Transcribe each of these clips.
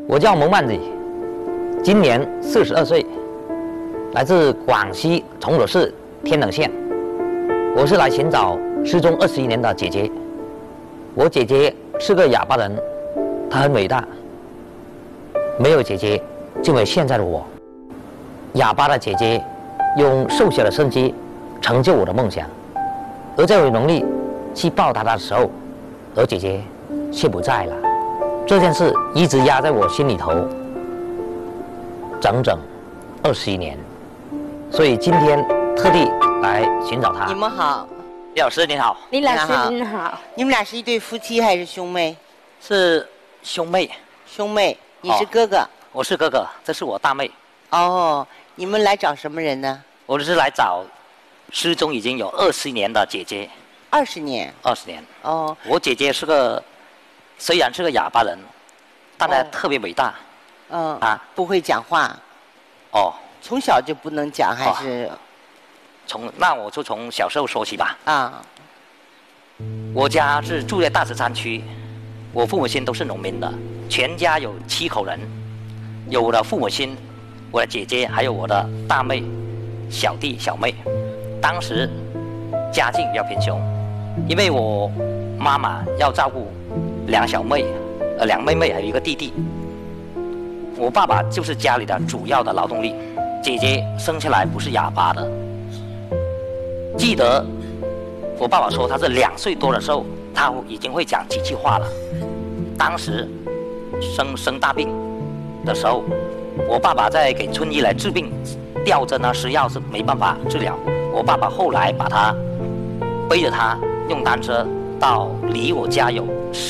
我叫蒙曼子，今年42岁，来自广西崇左市天冷县。我是来寻找失踪21年的姐姐。我姐姐是个哑巴人，她很伟大。没有姐姐，就没有现在的我。哑巴的姐姐用瘦小的身躯成就我的梦想，而在我有能力去报答她的时候，而姐姐却不在了。这件事一直压在我心里头，整整21年，所以今天特地来寻找她。 你们好， 李老师您好。 李老师您好。 你们俩是一对夫妻还是兄妹？ 是兄妹。 兄妹，你是哥哥。 我是哥哥，这是我大妹。 哦，你们来找什么人呢？ 我是来找失踪已经有20年的姐姐。 20年。 20年。 哦， 我姐姐虽然是个哑巴人，但她特别伟大。 不会讲话。 哦。 从小就不能讲还是？ 那我就从小时候说起吧。 啊。 我家是住在大石山区，我父母亲都是农民的，全家有7口人，有我的父母亲、我的姐姐，还有我的大妹、小弟、小妹。当时家境比较贫穷，因为我妈妈要照顾2小妹，2妹妹还有1个弟弟。我爸爸就是家里的主要的劳动力，姐姐生下来不是哑巴的。记得我爸爸说他是2岁多的时候，他已经会讲几句话了。当时生大病的时候，我爸爸在给村医来治病，吊针啊、施药是没办法治疗。我爸爸后来把他背着他用单车到离我家有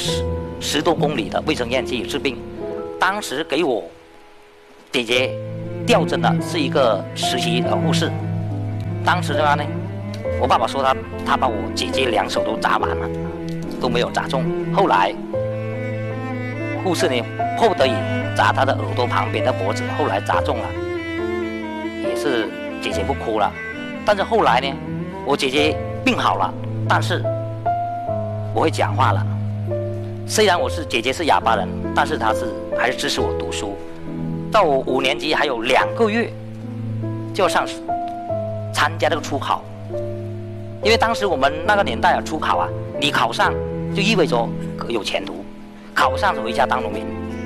10多公里的卫生院去治病。当时给我姐姐吊针的是一个实习的护士。当时的话呢，我爸爸说他把我姐姐2手都扎满了，都没有扎中。后来护士呢迫不得已扎他的耳朵旁边的脖子，后来扎中了，也是姐姐不哭了。但是后来呢，我姐姐病好了，但是不会讲话了。虽然姐姐是哑巴人，但是她还是支持我读书。到我5年级还有2个月就要参加这个初考，因为当时我们那个年代啊，初考啊，你考上就意味着有前途，考上就回家当农民。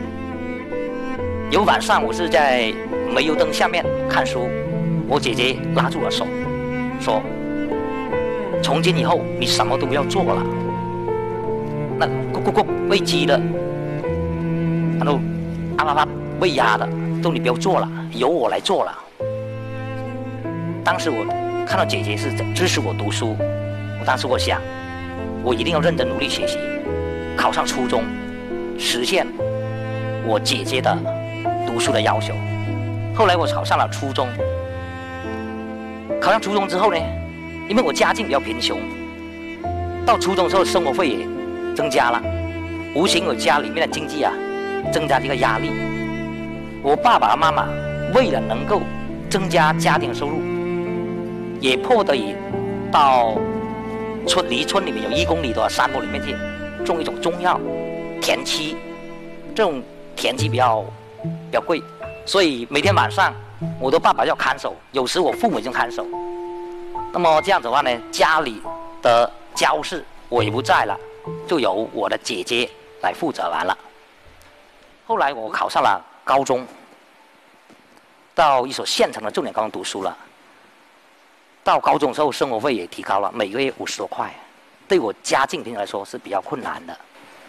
有晚上我是在煤油灯下面看书，我姐姐拉住我手，说：“从今以后你什么都不要做了，那咕喂鸡的，然后喂鸭的，都你不要做了，由我来做了。”当时我看到姐姐是支持我读书，当时我想，我一定要认真努力学习，考上初中，实现我姐姐的读书的要求。后来我考上了初中，考上初中之后呢，因为我家境比较贫穷，到初中之后生活费也增加了，无形我家里面的经济啊增加这个压力。我爸爸妈妈为了能够增加家庭收入，也迫得已到离村里面有1公里的山坡里面去种一种中药田七，这种田七比较贵，所以每天晚上我的爸爸要看守，有时我父母就看守。那么这样子的话呢，家里的家事我也不在了，就由我的姐姐来负责完了。后来我考上了高中，到一所县城的重点高中读书了。到高中之后，生活费也提高了，每个月50多块，对我家境来说是比较困难的。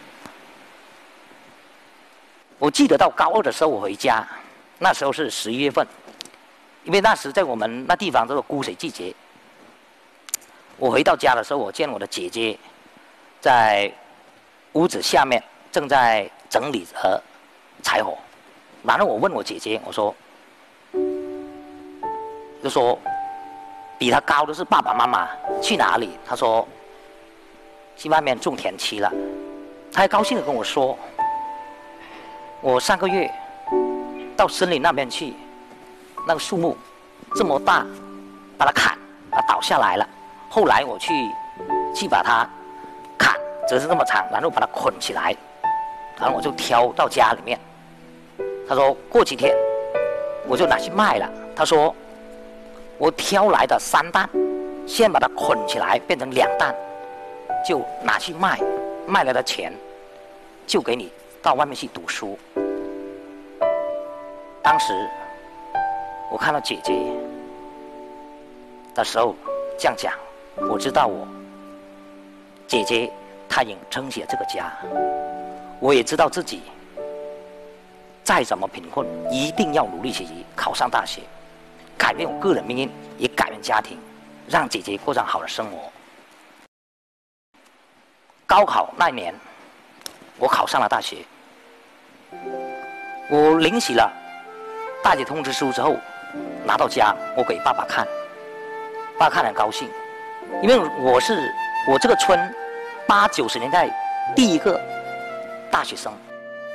我记得到高2的时候，我回家，那时候是11月份，因为那时在我们那地方叫做枯水季节。我回到家的时候，我见我的姐姐在屋子下面正在整理着柴火，然后我问我姐姐，我说，比他高的是爸爸妈妈，去哪里？他说去外面种田七了。他还高兴地跟我说，我上个月到森林那边去，那个树木这么大，把它砍，它倒下来了。后来我去把它砍，则是这么长，然后把它捆起来，然后我就挑到家里面， 他说过几天我就拿去卖了。他说我挑来的3担，先把它捆起来变成2担，就拿去卖，卖来的钱就给你到外面去读书。当时我看到姐姐的时候这样讲，我知道姐姐她已经撑起了这个家，我也知道自己再怎么贫困，一定要努力学习，考上大学，改变我个人命运，也改变家庭，让姐姐过上好的生活。高考那一年，我考上了大学。我领取了大学通知书之后，拿到家，我给爸爸看，爸爸看得很高兴，因为我这个村80、90年代第一个大学生。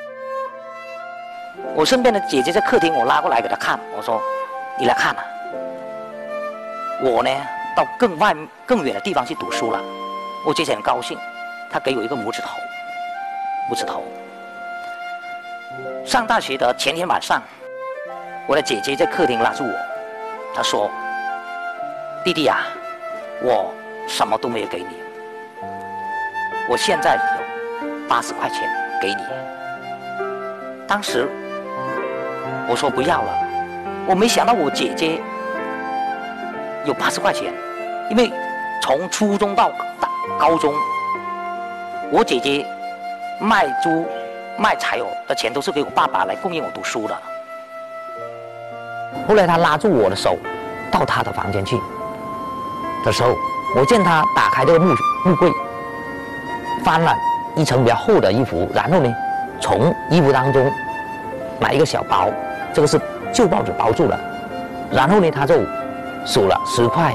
我身边的姐姐在客厅，我拉过来给她看，我说：“你来看啊，我呢到更远的地方去读书了。”我姐姐很高兴，她给我一个拇指头。上大学的前天晚上，我的姐姐在客厅拉住我，她说：“弟弟啊，我什么都没有给你，我现在有80块钱给你。”当时我说不要了，我没想到我姐姐有80块钱，因为从初中到高中，我姐姐卖猪卖柴油的钱都是给我爸爸来供应我读书的。后来他拉住我的手到他的房间去的时候，我见他打开这个木柜，翻了一层比较厚的衣服，然后呢从衣服当中拿一个小包，这个是旧报纸包住了，然后呢他就数了10块、